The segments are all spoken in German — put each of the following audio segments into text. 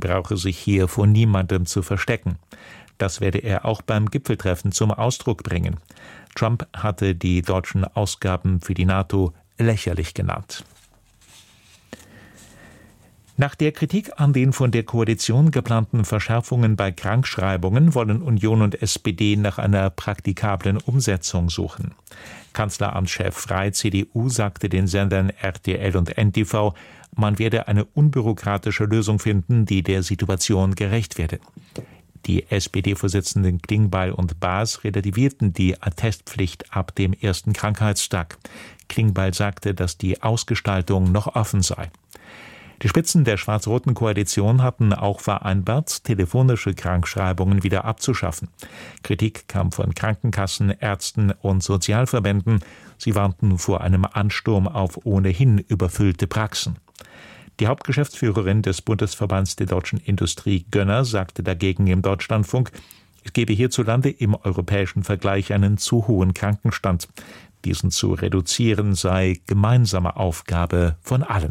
brauche sich hier vor niemandem zu verstecken. Das werde er auch beim Gipfeltreffen zum Ausdruck bringen. Trump hatte die deutschen Ausgaben für die NATO lächerlich genannt. Nach der Kritik an den von der Koalition geplanten Verschärfungen bei Krankschreibungen wollen Union und SPD nach einer praktikablen Umsetzung suchen. Kanzleramtschef Frey, CDU, sagte den Sendern RTL und NTV, man werde eine unbürokratische Lösung finden, die der Situation gerecht werde. Die SPD-Vorsitzenden Klingbeil und Baas relativierten die Attestpflicht ab dem ersten Krankheitstag. Klingbeil sagte, dass die Ausgestaltung noch offen sei. Die Spitzen der schwarz-roten Koalition hatten auch vereinbart, telefonische Krankschreibungen wieder abzuschaffen. Kritik kam von Krankenkassen, Ärzten und Sozialverbänden. Sie warnten vor einem Ansturm auf ohnehin überfüllte Praxen. Die Hauptgeschäftsführerin des Bundesverbands der deutschen Industrie, Gönner, sagte dagegen im Deutschlandfunk, es gebe hierzulande im europäischen Vergleich einen zu hohen Krankenstand. Diesen zu reduzieren sei gemeinsame Aufgabe von allen.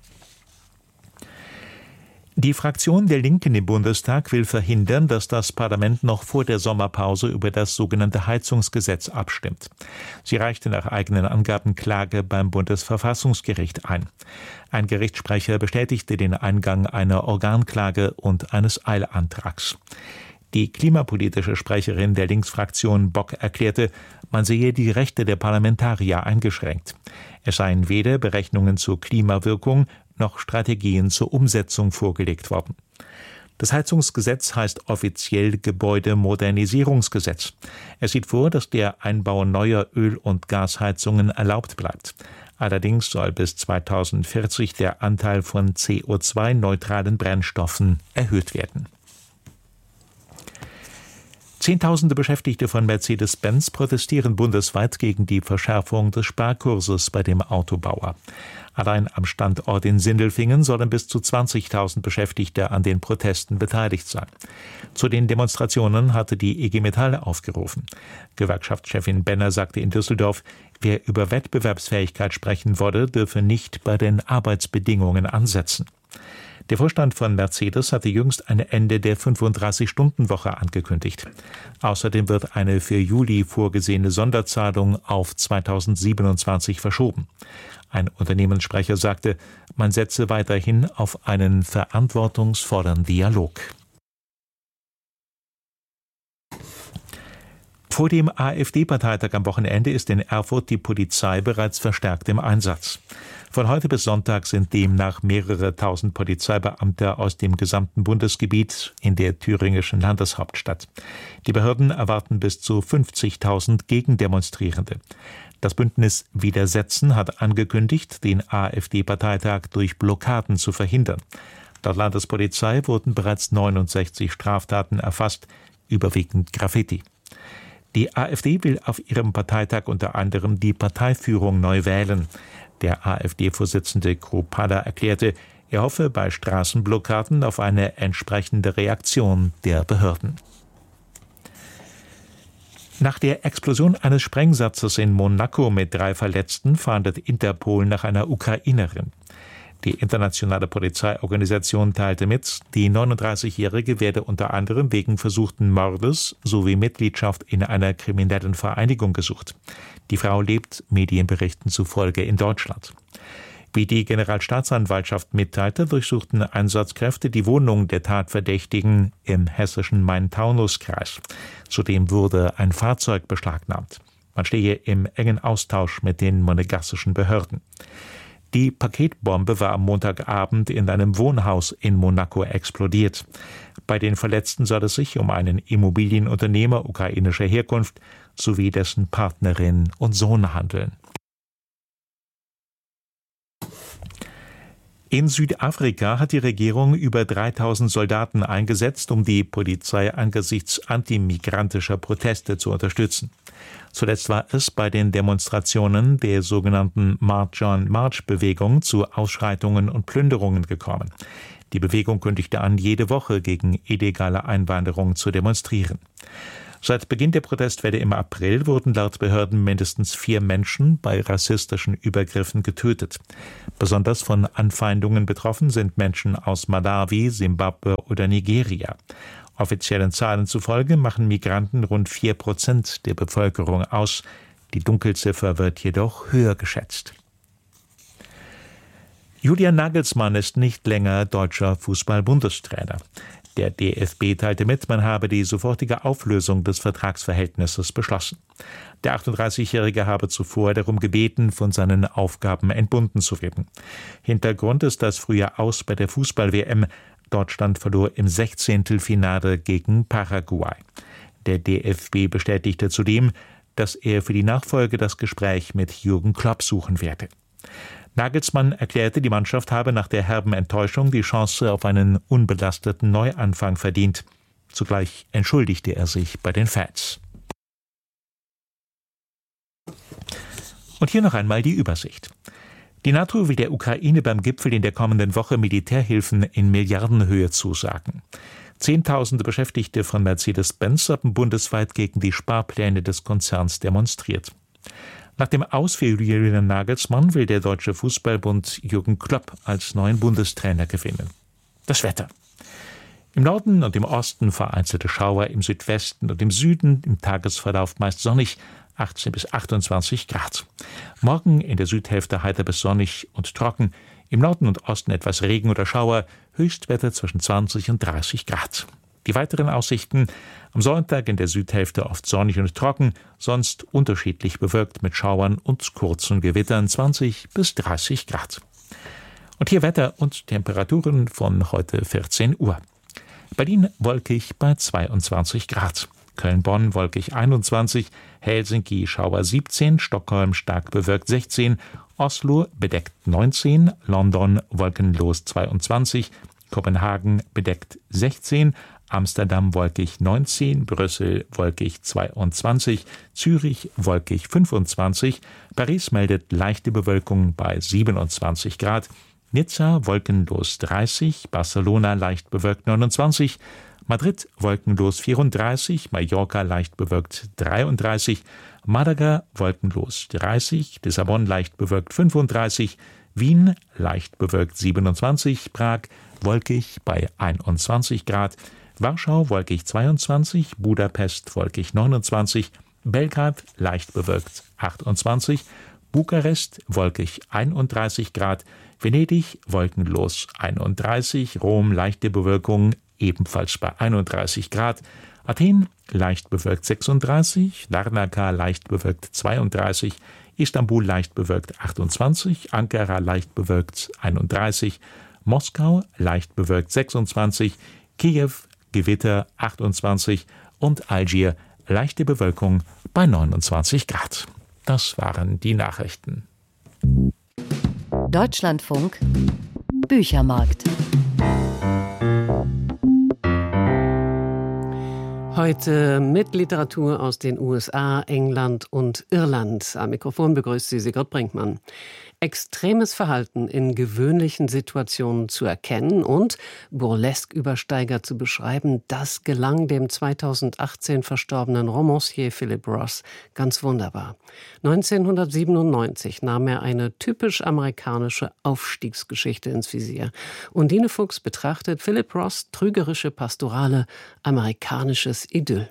Die Fraktion der Linken im Bundestag will verhindern, dass das Parlament noch vor der Sommerpause über das sogenannte Heizungsgesetz abstimmt. Sie reichte nach eigenen Angaben Klage beim Bundesverfassungsgericht ein. Ein Gerichtssprecher bestätigte den Eingang einer Organklage und eines Eilantrags. Die klimapolitische Sprecherin der Linksfraktion Bock erklärte, man sehe die Rechte der Parlamentarier eingeschränkt. Es seien weder Berechnungen zur Klimawirkung noch Strategien zur Umsetzung vorgelegt worden. Das Heizungsgesetz heißt offiziell Gebäudemodernisierungsgesetz. Es sieht vor, dass der Einbau neuer Öl- und Gasheizungen erlaubt bleibt. Allerdings soll bis 2040 der Anteil von CO2-neutralen Brennstoffen erhöht werden. Zehntausende Beschäftigte von Mercedes-Benz protestieren bundesweit gegen die Verschärfung des Sparkurses bei dem Autobauer. Allein am Standort in Sindelfingen sollen bis zu 20.000 Beschäftigte an den Protesten beteiligt sein. Zu den Demonstrationen hatte die IG Metall aufgerufen. Gewerkschaftschefin Benner sagte in Düsseldorf, wer über Wettbewerbsfähigkeit sprechen wolle, dürfe nicht bei den Arbeitsbedingungen ansetzen. Der Vorstand von Mercedes hatte jüngst ein Ende der 35-Stunden-Woche angekündigt. Außerdem wird eine für Juli vorgesehene Sonderzahlung auf 2027 verschoben. Ein Unternehmenssprecher sagte, man setze weiterhin auf einen verantwortungsvollen Dialog. Vor dem AfD-Parteitag am Wochenende ist in Erfurt die Polizei bereits verstärkt im Einsatz. Von heute bis Sonntag sind demnach mehrere tausend Polizeibeamte aus dem gesamten Bundesgebiet in der thüringischen Landeshauptstadt. Die Behörden erwarten bis zu 50.000 Gegendemonstrierende. Das Bündnis Widersetzen hat angekündigt, den AfD-Parteitag durch Blockaden zu verhindern. Laut Landespolizei wurden bereits 69 Straftaten erfasst, überwiegend Graffiti. Die AfD will auf ihrem Parteitag unter anderem die Parteiführung neu wählen. Der AfD-Vorsitzende Krupada erklärte, er hoffe bei Straßenblockaden auf eine entsprechende Reaktion der Behörden. Nach der Explosion eines Sprengsatzes in Monaco mit 3 Verletzten fahndet Interpol nach einer Ukrainerin. Die internationale Polizeiorganisation teilte mit, die 39-Jährige werde unter anderem wegen versuchten Mordes sowie Mitgliedschaft in einer kriminellen Vereinigung gesucht. Die Frau lebt Medienberichten zufolge in Deutschland. Wie die Generalstaatsanwaltschaft mitteilte, durchsuchten Einsatzkräfte die Wohnung der Tatverdächtigen im hessischen Main-Taunus-Kreis. Zudem wurde ein Fahrzeug beschlagnahmt. Man stehe im engen Austausch mit den monegassischen Behörden. Die Paketbombe war am Montagabend in einem Wohnhaus in Monaco explodiert. Bei den Verletzten soll es sich um einen Immobilienunternehmer ukrainischer Herkunft sowie dessen Partnerin und Sohn handeln. In Südafrika hat die Regierung über 3.000 Soldaten eingesetzt, um die Polizei angesichts antimigrantischer Proteste zu unterstützen. Zuletzt war es bei den Demonstrationen der sogenannten March-on-March-Bewegung zu Ausschreitungen und Plünderungen gekommen. Die Bewegung kündigte an, jede Woche gegen illegale Einwanderung zu demonstrieren. Seit Beginn der Protestwelle im April wurden laut Behörden mindestens 4 Menschen bei rassistischen Übergriffen getötet. Besonders von Anfeindungen betroffen sind Menschen aus Malawi, Simbabwe oder Nigeria. Offiziellen Zahlen zufolge machen Migranten rund 4% der Bevölkerung aus. Die Dunkelziffer wird jedoch höher geschätzt. Julian Nagelsmann ist nicht länger deutscher Fußball-Bundestrainer. Der DFB teilte mit, man habe die sofortige Auflösung des Vertragsverhältnisses beschlossen. Der 38-Jährige habe zuvor darum gebeten, von seinen Aufgaben entbunden zu werden. Hintergrund ist das frühe Aus bei der Fußball-WM. Deutschland verlor im 16. Finale gegen Paraguay. Der DFB bestätigte zudem, dass er für die Nachfolge das Gespräch mit Jürgen Klopp suchen werde. Nagelsmann erklärte, die Mannschaft habe nach der herben Enttäuschung die Chance auf einen unbelasteten Neuanfang verdient. Zugleich entschuldigte er sich bei den Fans. Und hier noch einmal die Übersicht. Die NATO will der Ukraine beim Gipfel in der kommenden Woche Militärhilfen in Milliardenhöhe zusagen. Zehntausende Beschäftigte von Mercedes-Benz haben bundesweit gegen die Sparpläne des Konzerns demonstriert. Nach dem Aus für Julian Nagelsmann will der Deutsche Fußballbund Jürgen Klopp als neuen Bundestrainer gewinnen. Das Wetter. Im Norden und im Osten vereinzelte Schauer, im Südwesten und im Süden im Tagesverlauf meist sonnig, 18 bis 28 Grad. Morgen in der Südhälfte heiter bis sonnig und trocken, im Norden und Osten etwas Regen oder Schauer, Höchstwetter zwischen 20 und 30 Grad. Die weiteren Aussichten: am Sonntag in der Südhälfte oft sonnig und trocken, sonst unterschiedlich bewölkt mit Schauern und kurzen Gewittern, 20 bis 30 Grad. Und hier Wetter und Temperaturen von heute 14 Uhr. Berlin wolkig bei 22 Grad. Köln-Bonn wolkig 21, Helsinki Schauer 17, Stockholm stark bewölkt 16, Oslo bedeckt 19, London wolkenlos 22, Kopenhagen bedeckt 16, Amsterdam wolkig 19, Brüssel wolkig 22, Zürich wolkig 25, Paris meldet leichte Bewölkung bei 27 Grad, Nizza wolkenlos 30, Barcelona leicht bewölkt 29, Madrid wolkenlos 34, Mallorca leicht bewölkt 33, Malaga wolkenlos 30, Lissabon leicht bewölkt 35, Wien leicht bewölkt 27, Prag wolkig bei 21 Grad, Warschau wolkig 22, Budapest wolkig 29, Belgrad leicht bewölkt 28, Bukarest wolkig 31 Grad, Venedig wolkenlos 31, Rom leichte Bewölkung ebenfalls bei 31 Grad, Athen leicht bewölkt 36, Larnaca leicht bewölkt 32, Istanbul leicht bewölkt 28, Ankara leicht bewölkt 31, Moskau leicht bewölkt 26, Kiew Gewitter 28 und Algier leichte Bewölkung bei 29 Grad. Das waren die Nachrichten. Deutschlandfunk Büchermarkt. Heute mit Literatur aus den USA, England und Irland. Am Mikrofon begrüßt Sie Sigrid Brinkmann. Extremes Verhalten in gewöhnlichen Situationen zu erkennen und Burlesque-Übersteiger zu beschreiben, das gelang dem 2018 verstorbenen Romancier Philip Roth ganz wunderbar. 1997 nahm er eine typisch amerikanische Aufstiegsgeschichte ins Visier. Undine Fuchs betrachtet Philip Roths trügerische Pastorale amerikanisches Idyll.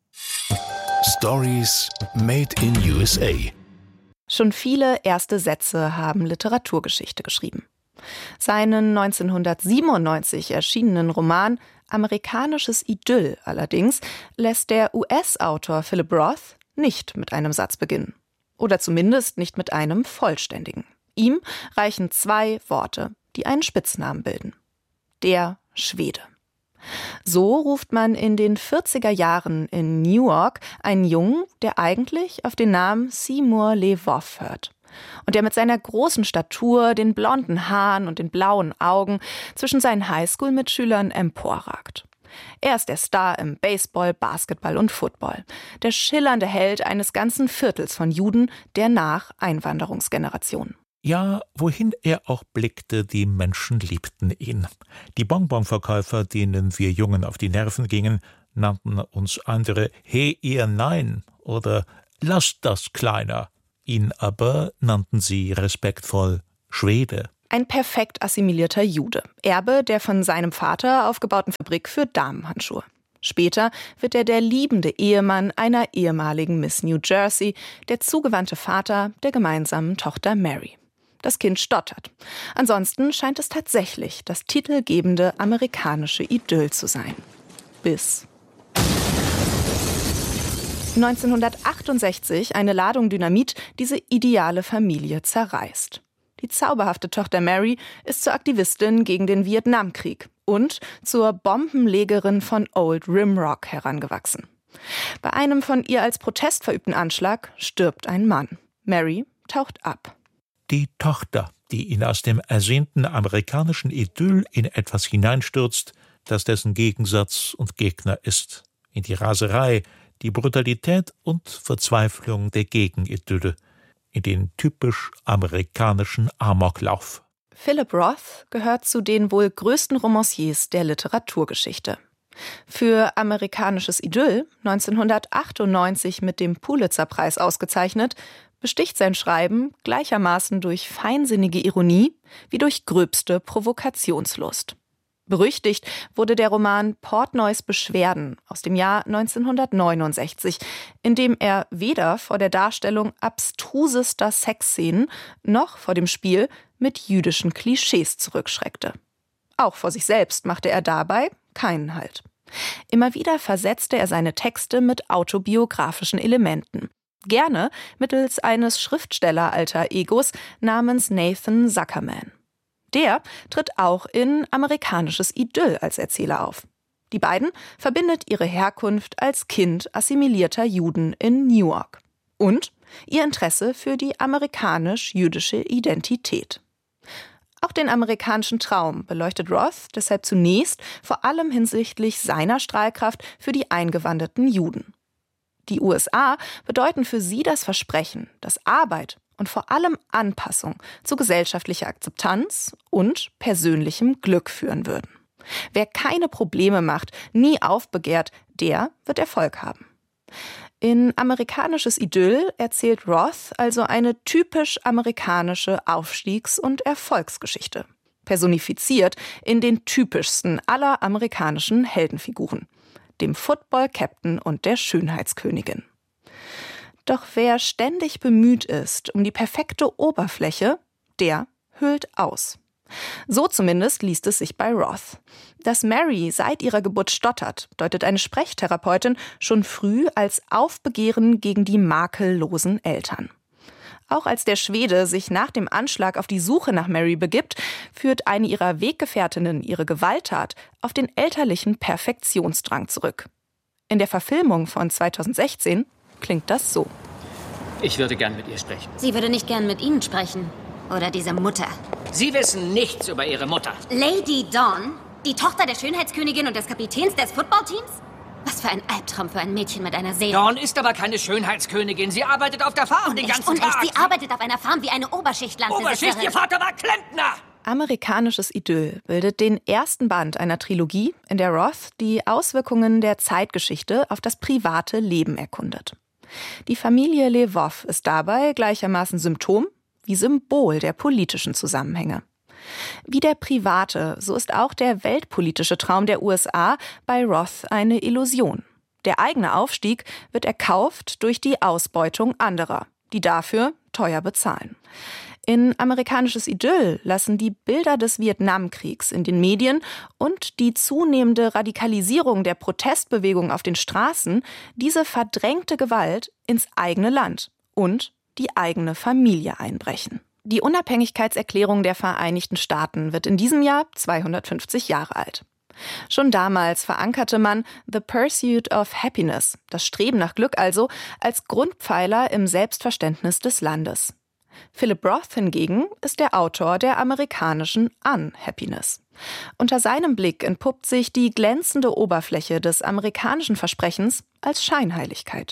Stories made in USA. Schon viele erste Sätze haben Literaturgeschichte geschrieben. Seinen 1997 erschienenen Roman »Amerikanisches Idyll« allerdings lässt der US-Autor Philip Roth nicht mit einem Satz beginnen. Oder zumindest nicht mit einem vollständigen. Ihm reichen 2 Worte, die einen Spitznamen bilden. Der Schwede. So ruft man in den 40er Jahren in Newark einen Jungen, der eigentlich auf den Namen Seymour LeVoff hört. Und der mit seiner großen Statur, den blonden Haaren und den blauen Augen zwischen seinen Highschool-Mitschülern emporragt. Er ist der Star im Baseball, Basketball und Football. Der schillernde Held eines ganzen Viertels von Juden der Nach-Einwanderungsgeneration. Ja, wohin er auch blickte, die Menschen liebten ihn. Die Bonbonverkäufer, denen wir Jungen auf die Nerven gingen, nannten uns andere »He, ihr Nein« oder »Lasst das, Kleiner«. Ihn aber nannten sie respektvoll »Schwede«. Ein perfekt assimilierter Jude, Erbe der von seinem Vater aufgebauten Fabrik für Damenhandschuhe. Später wird er der liebende Ehemann einer ehemaligen Miss New Jersey, der zugewandte Vater der gemeinsamen Tochter Mary. Das Kind stottert. Ansonsten scheint es tatsächlich das titelgebende amerikanische Idyll zu sein. Bis 1968 eine Ladung Dynamit diese ideale Familie zerreißt. Die zauberhafte Tochter Mary ist zur Aktivistin gegen den Vietnamkrieg und zur Bombenlegerin von Old Rimrock herangewachsen. Bei einem von ihr als Protest verübten Anschlag stirbt ein Mann. Mary taucht ab. Die Tochter, die ihn aus dem ersehnten amerikanischen Idyll in etwas hineinstürzt, das dessen Gegensatz und Gegner ist. In die Raserei, die Brutalität und Verzweiflung der Gegenidylle. In den typisch amerikanischen Amoklauf. Philip Roth gehört zu den wohl größten Romanciers der Literaturgeschichte. Für amerikanisches Idyll, 1998 mit dem Pulitzer-Preis ausgezeichnet, besticht sein Schreiben gleichermaßen durch feinsinnige Ironie wie durch gröbste Provokationslust. Berüchtigt wurde der Roman Portnoys Beschwerden aus dem Jahr 1969, in dem er weder vor der Darstellung abstrusester Sexszenen noch vor dem Spiel mit jüdischen Klischees zurückschreckte. Auch vor sich selbst machte er dabei keinen Halt. Immer wieder versetzte er seine Texte mit autobiografischen Elementen. Gerne mittels eines Schriftsteller-Alter-Egos namens Nathan Zuckerman. Der tritt auch in Amerikanisches Idyll als Erzähler auf. Die beiden verbindet ihre Herkunft als Kind assimilierter Juden in Newark und ihr Interesse für die amerikanisch-jüdische Identität. Auch den amerikanischen Traum beleuchtet Roth deshalb zunächst vor allem hinsichtlich seiner Strahlkraft für die eingewanderten Juden. Die USA bedeuten für sie das Versprechen, dass Arbeit und vor allem Anpassung zu gesellschaftlicher Akzeptanz und persönlichem Glück führen würden. Wer keine Probleme macht, nie aufbegehrt, der wird Erfolg haben. In Amerikanisches Idyll erzählt Roth also eine typisch amerikanische Aufstiegs- und Erfolgsgeschichte, personifiziert in den typischsten aller amerikanischen Heldenfiguren, dem Football-Captain und der Schönheitskönigin. Doch wer ständig bemüht ist um die perfekte Oberfläche, der hüllt aus. So zumindest liest es sich bei Roth. Dass Mary seit ihrer Geburt stottert, deutet eine Sprechtherapeutin schon früh als Aufbegehren gegen die makellosen Eltern. Auch als der Schwede sich nach dem Anschlag auf die Suche nach Mary begibt, führt eine ihrer Weggefährtinnen ihre Gewalttat auf den elterlichen Perfektionsdrang zurück. In der Verfilmung von 2016 klingt das so. Ich würde gern mit ihr sprechen. Sie würde nicht gern mit Ihnen sprechen. Oder dieser Mutter. Sie wissen nichts über Ihre Mutter. Lady Dawn? Die Tochter der Schönheitskönigin und des Kapitäns des Footballteams? Was für ein Albtraum für ein Mädchen mit einer Seele. Dawn ist aber keine Schönheitskönigin. Sie arbeitet auf der Farm den ganzen Tag. Sie arbeitet auf einer Farm wie eine Oberschichtlandbesitzerin. Oberschicht? Ihr Vater war Klempner! Amerikanisches Idyll bildet den ersten Band einer Trilogie, in der Roth die Auswirkungen der Zeitgeschichte auf das private Leben erkundet. Die Familie Lvov ist dabei gleichermaßen Symptom wie Symbol der politischen Zusammenhänge. Wie der private, so ist auch der weltpolitische Traum der USA bei Roth eine Illusion. Der eigene Aufstieg wird erkauft durch die Ausbeutung anderer, die dafür teuer bezahlen. In Amerikanisches Idyll lassen die Bilder des Vietnamkriegs in den Medien und die zunehmende Radikalisierung der Protestbewegung auf den Straßen diese verdrängte Gewalt ins eigene Land und die eigene Familie einbrechen. Die Unabhängigkeitserklärung der Vereinigten Staaten wird in diesem Jahr 250 Jahre alt. Schon damals verankerte man The Pursuit of Happiness, das Streben nach Glück also, als Grundpfeiler im Selbstverständnis des Landes. Philip Roth hingegen ist der Autor der amerikanischen Unhappiness. Unter seinem Blick entpuppt sich die glänzende Oberfläche des amerikanischen Versprechens als Scheinheiligkeit.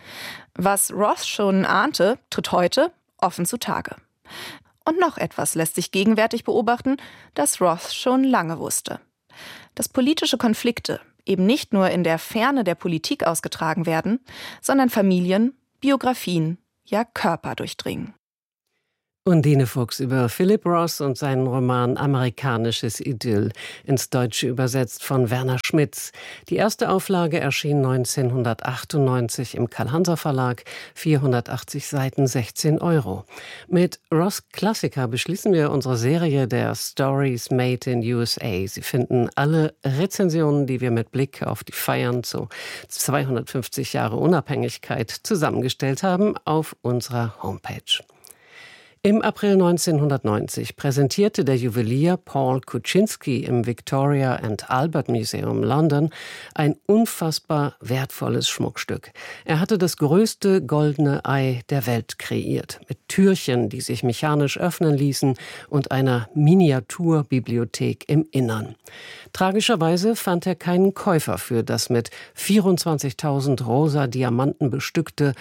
Was Roth schon ahnte, tritt heute offen zutage. Und noch etwas lässt sich gegenwärtig beobachten, das Roth schon lange wusste. Dass politische Konflikte eben nicht nur in der Ferne der Politik ausgetragen werden, sondern Familien, Biografien, ja Körper durchdringen. Undine Fuchs über Philip Roth und seinen Roman Amerikanisches Idyll, ins Deutsche übersetzt von Werner Schmitz. Die erste Auflage erschien 1998 im Karl-Hanser-Verlag, 480 Seiten, 16 €. Mit Roths Klassiker beschließen wir unsere Serie der Stories Made in USA. Sie finden alle Rezensionen, die wir mit Blick auf die Feiern zu 250 Jahre Unabhängigkeit zusammengestellt haben, auf unserer Homepage. Im April 1990 präsentierte der Juwelier Paul Kuczynski im Victoria and Albert Museum London ein unfassbar wertvolles Schmuckstück. Er hatte das größte goldene Ei der Welt kreiert, mit Türchen, die sich mechanisch öffnen ließen und einer Miniaturbibliothek im Innern. Tragischerweise fand er keinen Käufer für das mit 24.000 rosa Diamanten bestückte,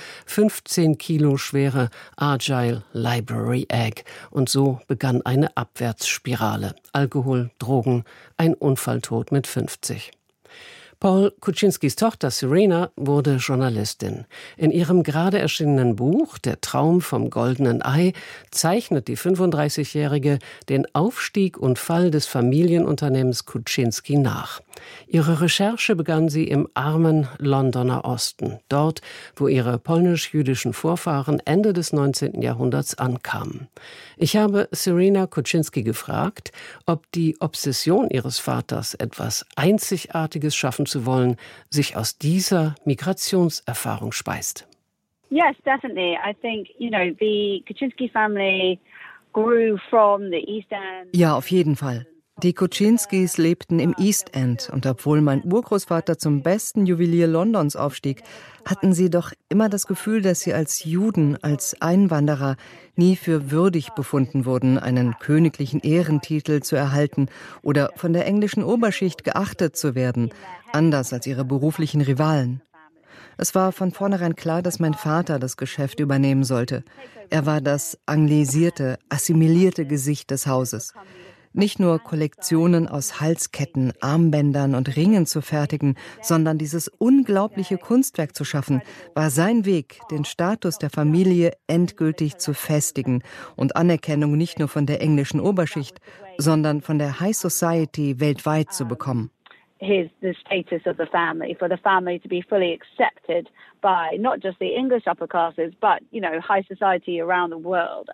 15 Kilo schwere Argyle Library Egg. Und so begann eine Abwärtsspirale. Alkohol, Drogen, ein Unfalltod mit 50. Paul Kuczynskis Tochter Serena wurde Journalistin. In ihrem gerade erschienenen Buch »Der Traum vom goldenen Ei« zeichnet die 35-Jährige den Aufstieg und Fall des Familienunternehmens Kuczynski nach. Ihre Recherche begann sie im armen Londoner Osten, dort, wo ihre polnisch-jüdischen Vorfahren Ende des 19. Jahrhunderts ankamen. Ich habe Serena Kuczynski gefragt, ob die Obsession ihres Vaters, etwas Einzigartiges schaffen zu wollen, sich aus dieser Migrationserfahrung speist. Yes, definitely. I think, the Kuczynski family grew from the East End. Ja, auf jeden Fall. Die Kuczynskis lebten im East End und obwohl mein Urgroßvater zum besten Juwelier Londons aufstieg, hatten sie doch immer das Gefühl, dass sie als Juden, als Einwanderer nie für würdig befunden wurden, einen königlichen Ehrentitel zu erhalten oder von der englischen Oberschicht geachtet zu werden, anders als ihre beruflichen Rivalen. Es war von vornherein klar, dass mein Vater das Geschäft übernehmen sollte. Er war das anglisierte, assimilierte Gesicht des Hauses. Nicht nur Kollektionen aus Halsketten, Armbändern und Ringen zu fertigen, sondern dieses unglaubliche Kunstwerk zu schaffen, war sein Weg, den Status der Familie endgültig zu festigen und Anerkennung nicht nur von der englischen Oberschicht, sondern von der High Society weltweit zu bekommen. The status of the family, for the family to be fully accepted by not just the English upper classes, but, high society around the world.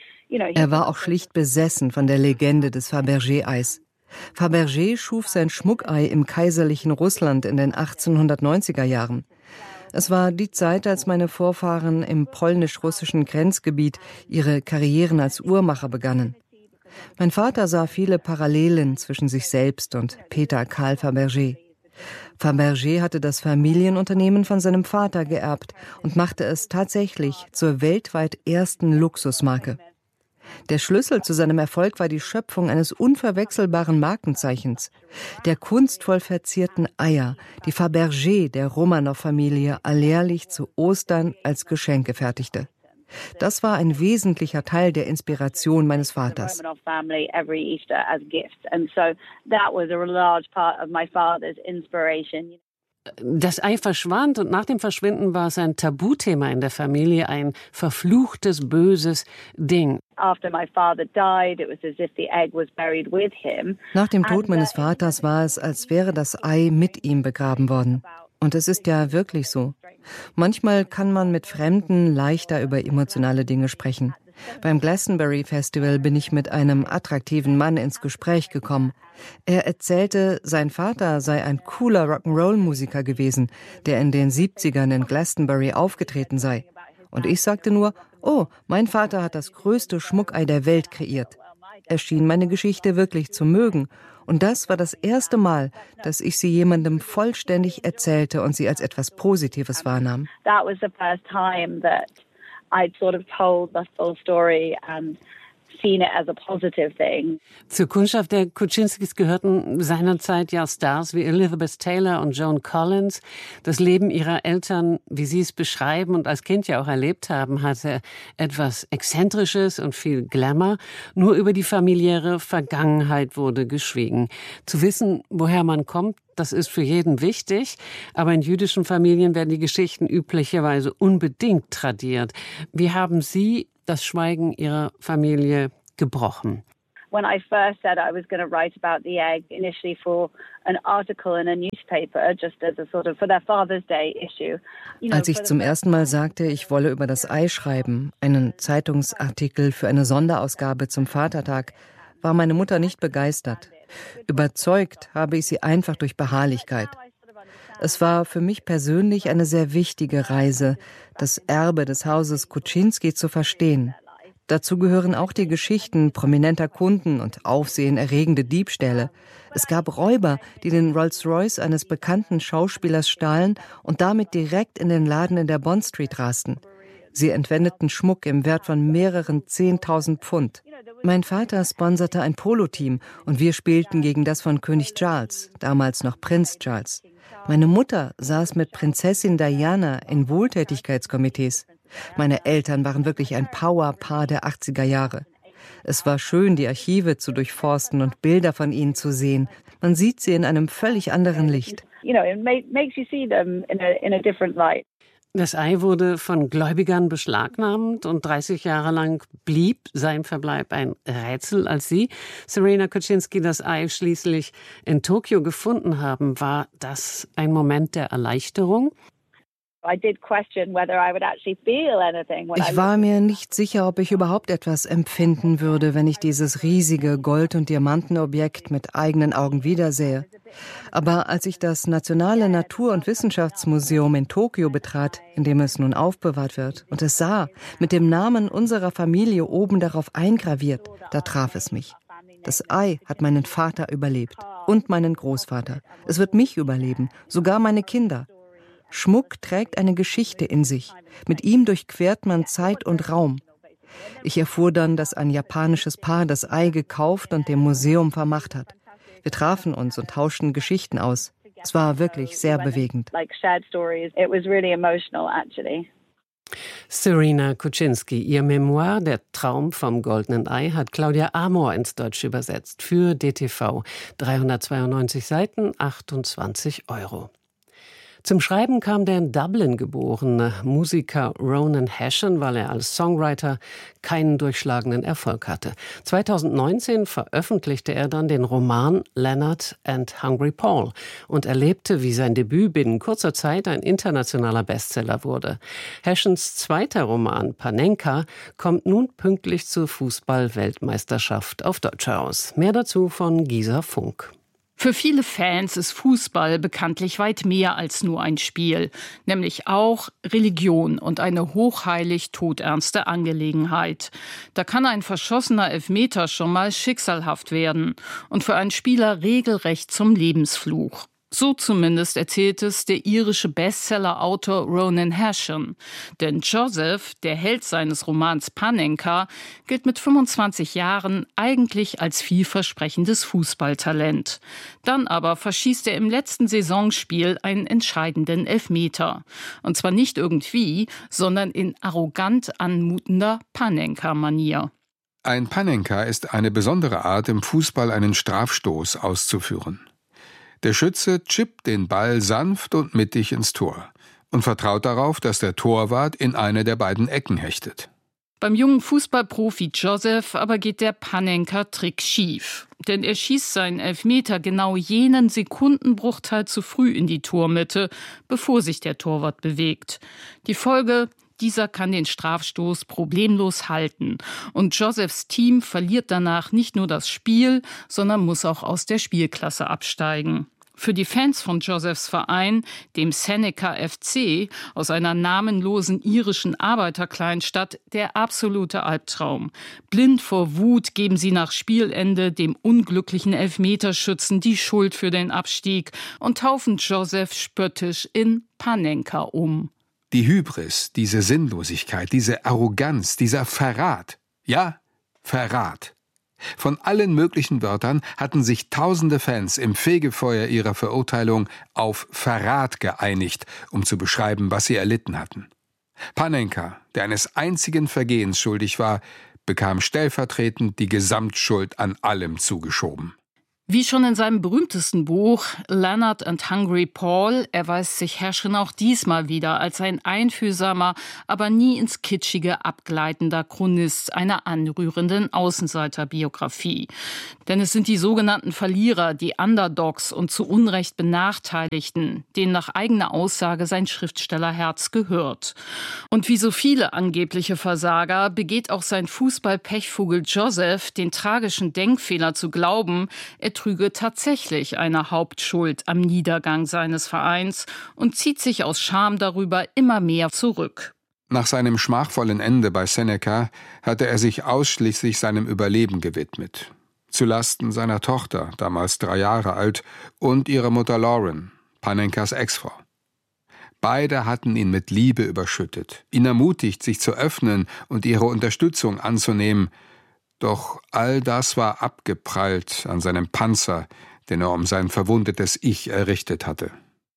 Er war auch schlicht besessen von der Legende des Fabergé-Eis. Fabergé schuf sein Schmuckei im kaiserlichen Russland in den 1890er Jahren. Es war die Zeit, als meine Vorfahren im polnisch-russischen Grenzgebiet ihre Karrieren als Uhrmacher begannen. Mein Vater sah viele Parallelen zwischen sich selbst und Peter Karl Fabergé. Fabergé hatte das Familienunternehmen von seinem Vater geerbt und machte es tatsächlich zur weltweit ersten Luxusmarke. Der Schlüssel zu seinem Erfolg war die Schöpfung eines unverwechselbaren Markenzeichens, der kunstvoll verzierten Eier, die Fabergé der Romanow-Familie alljährlich zu Ostern als Geschenke fertigte. Das war ein wesentlicher Teil der Inspiration meines Vaters. Das Ei verschwand und nach dem Verschwinden war es ein Tabuthema in der Familie, ein verfluchtes, böses Ding. Nach dem Tod meines Vaters war es, als wäre das Ei mit ihm begraben worden. Und es ist ja wirklich so. Manchmal kann man mit Fremden leichter über emotionale Dinge sprechen. Beim Glastonbury Festival bin ich mit einem attraktiven Mann ins Gespräch gekommen. Er erzählte, sein Vater sei ein cooler Rock'n'Roll-Musiker gewesen, der in den 70ern in Glastonbury aufgetreten sei. Und ich sagte nur, oh, mein Vater hat das größte Schmuckei der Welt kreiert. Er schien meine Geschichte wirklich zu mögen. Und das war das erste Mal, dass ich sie jemandem vollständig erzählte und sie als etwas Positives wahrnahm. That was the first time that I'd sort of told the full story and seen it as a positive thing. Zur Kundschaft der Kuczynskis gehörten seinerzeit ja Stars wie Elizabeth Taylor und Joan Collins. Das Leben ihrer Eltern, wie sie es beschreiben und als Kind ja auch erlebt haben, hatte etwas Exzentrisches und viel Glamour. Nur über die familiäre Vergangenheit wurde geschwiegen. Zu wissen, woher man kommt, das ist für jeden wichtig, aber in jüdischen Familien werden die Geschichten üblicherweise unbedingt tradiert. Wie haben Sie das Schweigen Ihrer Familie gebrochen? When I first said I was going to write about the egg, initially for an article in a newspaper, just as a sort of for their Father's Day issue. Als ich zum ersten Mal sagte, ich wolle über das Ei schreiben, einen Zeitungsartikel für eine Sonderausgabe zum Vatertag, war meine Mutter nicht begeistert. Überzeugt habe ich sie einfach durch Beharrlichkeit. Es war für mich persönlich eine sehr wichtige Reise, das Erbe des Hauses Kuczynski zu verstehen. Dazu gehören auch die Geschichten prominenter Kunden und aufsehenerregende Diebstähle. Es gab Räuber, die den Rolls-Royce eines bekannten Schauspielers stahlen und damit direkt in den Laden in der Bond Street rasten. Sie entwendeten Schmuck im Wert von mehreren 10.000 Pfund. Mein Vater sponserte ein Polo-Team und wir spielten gegen das von König Charles, damals noch Prinz Charles. Meine Mutter saß mit Prinzessin Diana in Wohltätigkeitskomitees. Meine Eltern waren wirklich ein Powerpaar der 80er Jahre. Es war schön, die Archive zu durchforsten und Bilder von ihnen zu sehen. Man sieht sie in einem völlig anderen Licht. It makes you see them in a different light. Das Ei wurde von Gläubigern beschlagnahmt und 30 Jahre lang blieb sein Verbleib ein Rätsel. Als Sie, Serena Kuczynski, das Ei schließlich in Tokio gefunden haben, war das ein Moment der Erleichterung? Ich war mir nicht sicher, ob ich überhaupt etwas empfinden würde, wenn ich dieses riesige Gold- und Diamantenobjekt mit eigenen Augen wiedersähe. Aber als ich das Nationale Natur- und Wissenschaftsmuseum in Tokio betrat, in dem es nun aufbewahrt wird, und es sah, mit dem Namen unserer Familie oben darauf eingraviert, da traf es mich. Das Ei hat meinen Vater überlebt und meinen Großvater. Es wird mich überleben, sogar meine Kinder. Schmuck trägt eine Geschichte in sich. Mit ihm durchquert man Zeit und Raum. Ich erfuhr dann, dass ein japanisches Paar das Ei gekauft und dem Museum vermacht hat. Wir trafen uns und tauschten Geschichten aus. Es war wirklich sehr bewegend. Serena Kuczynski, ihr Memoir »Der Traum vom goldenen Ei« hat Claudia Amor ins Deutsche übersetzt für DTV. 392 Seiten, 28 €. Zum Schreiben kam der in Dublin geborene Musiker Ronan Hession, weil er als Songwriter keinen durchschlagenden Erfolg hatte. 2019 veröffentlichte er dann den Roman Leonard and Hungry Paul und erlebte, wie sein Debüt binnen kurzer Zeit ein internationaler Bestseller wurde. Hessions zweiter Roman Panenka kommt nun pünktlich zur Fußball-Weltmeisterschaft auf Deutsch heraus. Mehr dazu von Gisa Funk. Für viele Fans ist Fußball bekanntlich weit mehr als nur ein Spiel, nämlich auch Religion und eine hochheilig todernste Angelegenheit. Da kann ein verschossener Elfmeter schon mal schicksalhaft werden und für einen Spieler regelrecht zum Lebensfluch. So zumindest erzählt es der irische Bestseller-Autor Ronan Hession. Denn Joseph, der Held seines Romans Panenka, gilt mit 25 Jahren eigentlich als vielversprechendes Fußballtalent. Dann aber verschießt er im letzten Saisonspiel einen entscheidenden Elfmeter. Und zwar nicht irgendwie, sondern in arrogant anmutender Panenka-Manier. Ein Panenka ist eine besondere Art, im Fußball einen Strafstoß auszuführen. Der Schütze chippt den Ball sanft und mittig ins Tor und vertraut darauf, dass der Torwart in eine der beiden Ecken hechtet. Beim jungen Fußballprofi Joseph aber geht der Panenka-Trick schief. Denn er schießt seinen Elfmeter genau jenen Sekundenbruchteil zu früh in die Tormitte, bevor sich der Torwart bewegt. Die Folge: dieser kann den Strafstoß problemlos halten. Und Josephs Team verliert danach nicht nur das Spiel, sondern muss auch aus der Spielklasse absteigen. Für die Fans von Josephs Verein, dem Seneca FC, aus einer namenlosen irischen Arbeiterkleinstadt, der absolute Albtraum. Blind vor Wut geben sie nach Spielende dem unglücklichen Elfmeterschützen die Schuld für den Abstieg und taufen Joseph spöttisch in Panenka um. Die Hybris, diese Sinnlosigkeit, diese Arroganz, dieser Verrat. Ja, Verrat. Von allen möglichen Wörtern hatten sich tausende Fans im Fegefeuer ihrer Verurteilung auf Verrat geeinigt, um zu beschreiben, was sie erlitten hatten. Panenka, der eines einzigen Vergehens schuldig war, bekam stellvertretend die Gesamtschuld an allem zugeschoben. Wie schon in seinem berühmtesten Buch Leonard and Hungry Paul erweist sich Herschen auch diesmal wieder als ein einfühlsamer, aber nie ins Kitschige abgleitender Chronist einer anrührenden Außenseiterbiografie. Denn es sind die sogenannten Verlierer, die Underdogs und zu Unrecht Benachteiligten, denen nach eigener Aussage sein Schriftstellerherz gehört. Und wie so viele angebliche Versager begeht auch sein Fußball-Pechvogel Joseph den tragischen Denkfehler zu glauben, er trüge tatsächlich eine Hauptschuld am Niedergang seines Vereins und zieht sich aus Scham darüber immer mehr zurück. Nach seinem schmachvollen Ende bei Seneca hatte er sich ausschließlich seinem Überleben gewidmet. Zulasten seiner Tochter, damals 3 Jahre alt, und ihrer Mutter Lauren, Panenkas Ex-Frau. Beide hatten ihn mit Liebe überschüttet, ihn ermutigt, sich zu öffnen und ihre Unterstützung anzunehmen. Doch all das war abgeprallt an seinem Panzer, den er um sein verwundetes Ich errichtet hatte.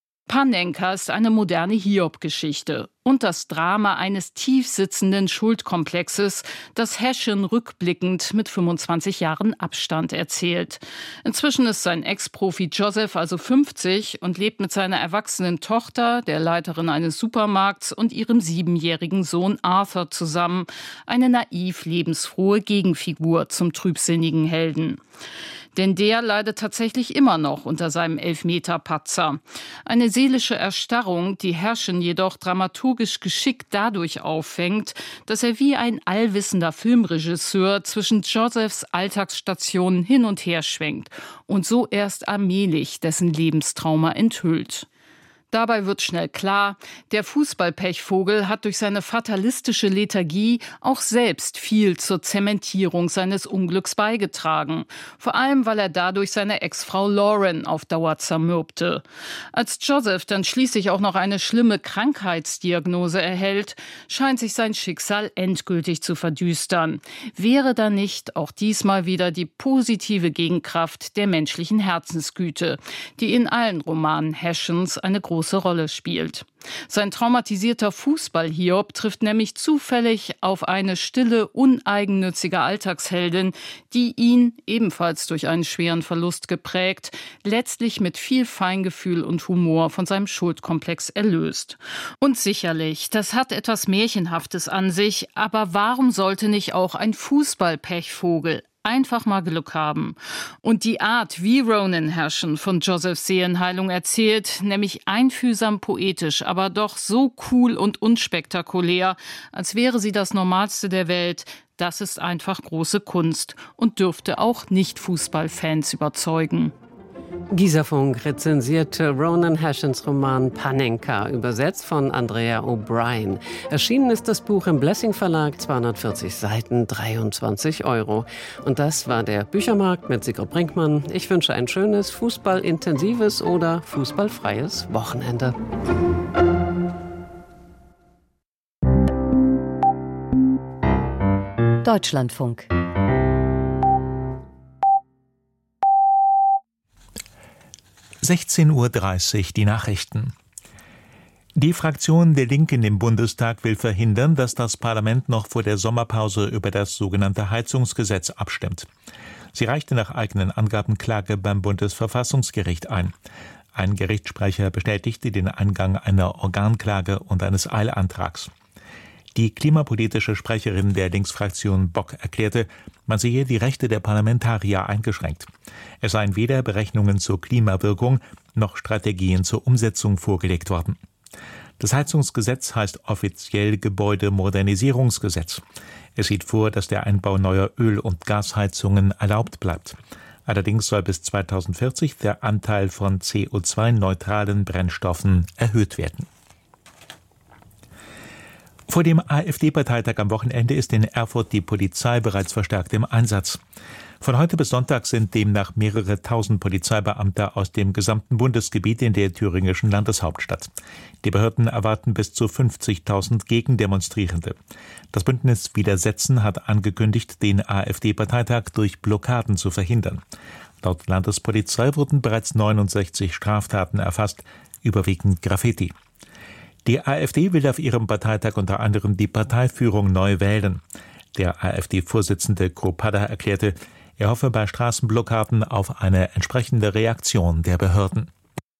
Panenka ist eine moderne Hiob-Geschichte und das Drama eines tiefsitzenden Schuldkomplexes, das Herschen rückblickend mit 25 Jahren Abstand erzählt. Inzwischen ist sein Ex-Profi Joseph also 50 und lebt mit seiner erwachsenen Tochter, der Leiterin eines Supermarkts, und ihrem 7-jährigen Sohn Arthur zusammen. Eine naiv lebensfrohe Gegenfigur zum trübsinnigen Helden. Denn der leidet tatsächlich immer noch unter seinem Elfmeter-Patzer. Eine seelische Erstarrung, die Herschen jedoch dramaturgisch geschickt dadurch auffängt, dass er wie ein allwissender Filmregisseur zwischen Josephs Alltagsstationen hin und her schwenkt und so erst allmählich dessen Lebenstrauma enthüllt. Dabei wird schnell klar, der Fußballpechvogel hat durch seine fatalistische Lethargie auch selbst viel zur Zementierung seines Unglücks beigetragen. Vor allem, weil er dadurch seine Ex-Frau Lauren auf Dauer zermürbte. Als Joseph dann schließlich auch noch eine schlimme Krankheitsdiagnose erhält, scheint sich sein Schicksal endgültig zu verdüstern. Wäre da nicht auch diesmal wieder die positive Gegenkraft der menschlichen Herzensgüte, die in allen Romanen Herschens eine große Rolle spielt. Sein traumatisierter Fußball-Hiob trifft nämlich zufällig auf eine stille, uneigennützige Alltagsheldin, die ihn, ebenfalls durch einen schweren Verlust geprägt, letztlich mit viel Feingefühl und Humor von seinem Schuldkomplex erlöst. Und sicherlich, das hat etwas Märchenhaftes an sich, aber warum sollte nicht auch ein Fußball-Pechvogel einfach mal Glück haben? Und die Art, wie Ronan Herschen von Josephs Seelenheilung erzählt, nämlich einfühlsam poetisch, aber doch so cool und unspektakulär, als wäre sie das Normalste der Welt, das ist einfach große Kunst und dürfte auch Nicht-Fußballfans überzeugen. Gisafunk rezensierte Ronan Herschens Roman Panenka, übersetzt von Andrea O'Brien. Erschienen ist das Buch im Blessing Verlag, 240 Seiten, 23 €. Und das war der Büchermarkt mit Sigrid Brinkmann. Ich wünsche ein schönes, fußballintensives oder fußballfreies Wochenende. Deutschlandfunk. (16:30 Uhr) die Nachrichten. Die Fraktion der Linken im Bundestag will verhindern, dass das Parlament noch vor der Sommerpause über das sogenannte Heizungsgesetz abstimmt. Sie reichte nach eigenen Angaben Klage beim Bundesverfassungsgericht ein. Ein Gerichtssprecher bestätigte den Eingang einer Organklage und eines Eilantrags. Die klimapolitische Sprecherin der Linksfraktion Bock erklärte, man sehe die Rechte der Parlamentarier eingeschränkt. Es seien weder Berechnungen zur Klimawirkung noch Strategien zur Umsetzung vorgelegt worden. Das Heizungsgesetz heißt offiziell Gebäudemodernisierungsgesetz. Es sieht vor, dass der Einbau neuer Öl- und Gasheizungen erlaubt bleibt. Allerdings soll bis 2040 der Anteil von CO2-neutralen Brennstoffen erhöht werden. Vor dem AfD-Parteitag am Wochenende ist in Erfurt die Polizei bereits verstärkt im Einsatz. Von heute bis Sonntag sind demnach mehrere tausend Polizeibeamte aus dem gesamten Bundesgebiet in der thüringischen Landeshauptstadt. Die Behörden erwarten bis zu 50.000 Gegendemonstrierende. Das Bündnis Widersetzen hat angekündigt, den AfD-Parteitag durch Blockaden zu verhindern. Laut Landespolizei wurden bereits 69 Straftaten erfasst, überwiegend Graffiti. Die AfD will auf ihrem Parteitag unter anderem die Parteiführung neu wählen. Der AfD-Vorsitzende Kropada erklärte, er hoffe bei Straßenblockaden auf eine entsprechende Reaktion der Behörden.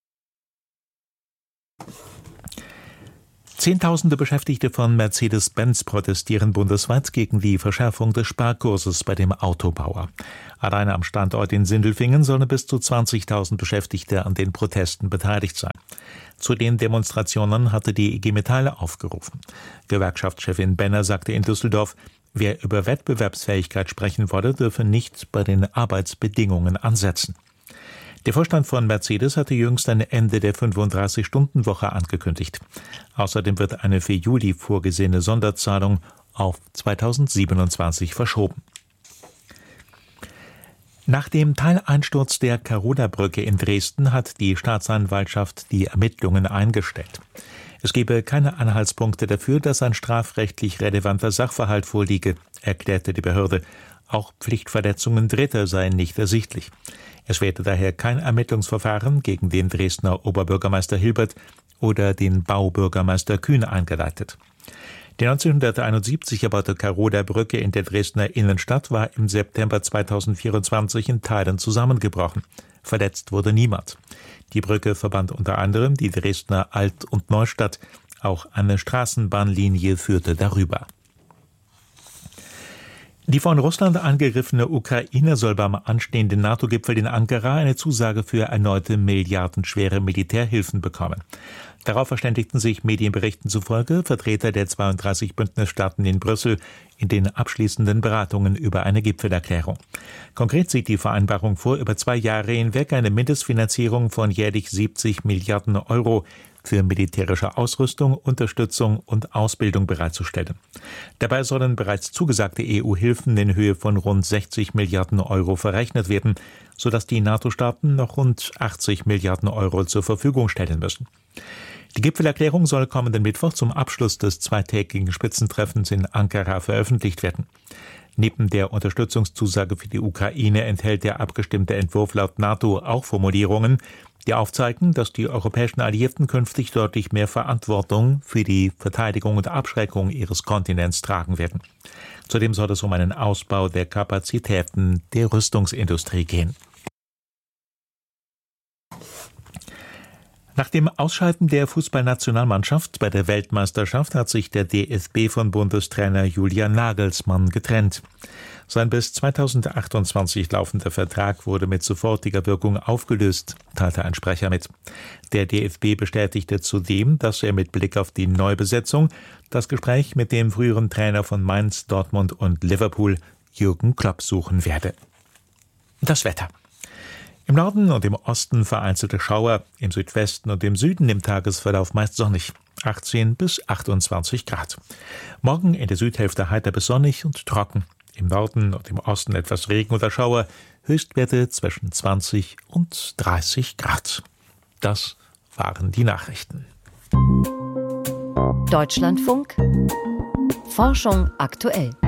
Zehntausende Beschäftigte von Mercedes-Benz protestieren bundesweit gegen die Verschärfung des Sparkurses bei dem Autobauer. Alleine am Standort in Sindelfingen sollen bis zu 20.000 Beschäftigte an den Protesten beteiligt sein. Zu den Demonstrationen hatte die IG Metall aufgerufen. Gewerkschaftschefin Benner sagte in Düsseldorf, wer über Wettbewerbsfähigkeit sprechen wolle, dürfe nicht bei den Arbeitsbedingungen ansetzen. Der Vorstand von Mercedes hatte jüngst ein Ende der 35-Stunden-Woche angekündigt. Außerdem wird eine für Juli vorgesehene Sonderzahlung auf 2027 verschoben. Nach dem Teileinsturz der Karola-Brücke in Dresden hat die Staatsanwaltschaft die Ermittlungen eingestellt. Es gebe keine Anhaltspunkte dafür, dass ein strafrechtlich relevanter Sachverhalt vorliege, erklärte die Behörde. Auch Pflichtverletzungen Dritter seien nicht ersichtlich. Es werde daher kein Ermittlungsverfahren gegen den Dresdner Oberbürgermeister Hilbert oder den Baubürgermeister Kühn eingeleitet. Die 1971 erbaute Karola-Brücke in der Dresdner Innenstadt war im September 2024 in Teilen zusammengebrochen. Verletzt wurde niemand. Die Brücke verband unter anderem die Dresdner Alt- und Neustadt. Auch eine Straßenbahnlinie führte darüber. Die von Russland angegriffene Ukraine soll beim anstehenden NATO-Gipfel in Ankara eine Zusage für erneute milliardenschwere Militärhilfen bekommen. Darauf verständigten sich Medienberichten zufolge Vertreter der 32 Bündnisstaaten in Brüssel in den abschließenden Beratungen über eine Gipfelerklärung. Konkret sieht die Vereinbarung vor, über 2 Jahre hinweg eine Mindestfinanzierung von jährlich 70 Milliarden Euro für militärische Ausrüstung, Unterstützung und Ausbildung bereitzustellen. Dabei sollen bereits zugesagte EU-Hilfen in Höhe von rund 60 Milliarden Euro verrechnet werden, sodass die NATO-Staaten noch rund 80 Milliarden Euro zur Verfügung stellen müssen. Die Gipfelerklärung soll kommenden Mittwoch zum Abschluss des zweitägigen Spitzentreffens in Ankara veröffentlicht werden. Neben der Unterstützungszusage für die Ukraine enthält der abgestimmte Entwurf laut NATO auch Formulierungen, die aufzeigen, dass die europäischen Alliierten künftig deutlich mehr Verantwortung für die Verteidigung und Abschreckung ihres Kontinents tragen werden. Zudem soll es um einen Ausbau der Kapazitäten der Rüstungsindustrie gehen. Nach dem Ausscheiden der Fußballnationalmannschaft bei der Weltmeisterschaft hat sich der DFB von Bundestrainer Julian Nagelsmann getrennt. Sein bis 2028 laufender Vertrag wurde mit sofortiger Wirkung aufgelöst, teilte ein Sprecher mit. Der DFB bestätigte zudem, dass er mit Blick auf die Neubesetzung das Gespräch mit dem früheren Trainer von Mainz, Dortmund und Liverpool, Jürgen Klopp, suchen werde. Das Wetter. Im Norden und im Osten vereinzelte Schauer, im Südwesten und im Süden im Tagesverlauf meist sonnig, 18 bis 28 Grad. Morgen in der Südhälfte heiter bis sonnig und trocken. Im Norden und im Osten etwas Regen oder Schauer, Höchstwerte zwischen 20 und 30 Grad. Das waren die Nachrichten. Deutschlandfunk. Forschung aktuell.